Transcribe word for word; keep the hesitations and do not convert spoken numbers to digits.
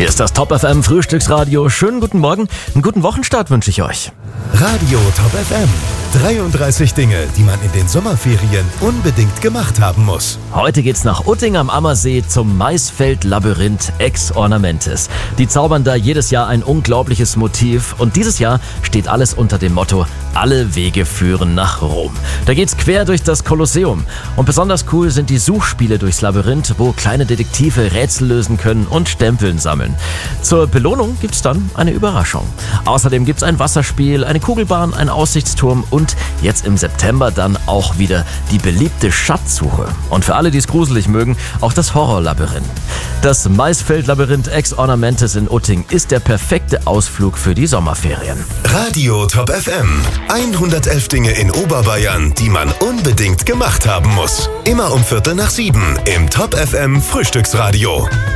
Hier ist das Top F M Frühstücksradio. Schönen guten Morgen, einen guten Wochenstart wünsche ich euch. Radio Top F M. dreiunddreißig Dinge, die man in den Sommerferien unbedingt gemacht haben muss. Heute geht's nach Utting am Ammersee zum Maisfeld-Labyrinth Ex Ornamentis. Die zaubern da jedes Jahr ein unglaubliches Motiv und dieses Jahr steht alles unter dem Motto: Alle Wege führen nach Rom. Da geht's quer durch das Kolosseum und besonders cool sind die Suchspiele durchs Labyrinth, wo kleine Detektive Rätsel lösen können und Stempeln sammeln. Zur Belohnung gibt's dann eine Überraschung. Außerdem gibt's ein Wasserspiel, eine Kugelbahn, ein Aussichtsturm und jetzt im September dann auch wieder die beliebte Schatzsuche. Und für alle, die es gruselig mögen, auch das Horrorlabyrinth. Das Maisfeld-Labyrinth Ex Ornamentis in Utting ist der perfekte Ausflug für die Sommerferien. Radio Top F M. hundertelf Dinge in Oberbayern, die man unbedingt gemacht haben muss. Immer um Viertel nach sieben im Top F M Frühstücksradio.